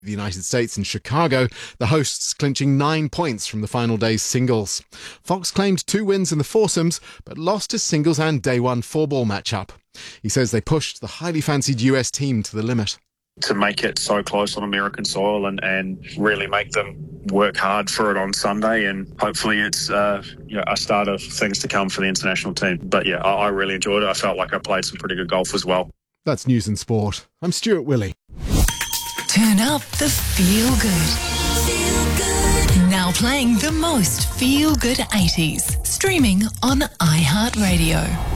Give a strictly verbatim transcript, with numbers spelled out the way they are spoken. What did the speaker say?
The United States in Chicago, the hosts clinching nine points from the final day's singles. Fox claimed two wins in the foursomes, but lost his singles and day one four-ball matchup. He says they pushed the highly fancied U S team to the limit. To make it so close on American soil and, and really make them work hard for it on Sunday, and hopefully it's uh, you know, a start of things to come for the international team. But yeah, I, I really enjoyed it. I felt like I played some pretty good golf as well. That's News and Sport. I'm Stuart Willey. Turn up the feel good. Feel good. Now playing the most feel good eighties. Streaming on iHeartRadio.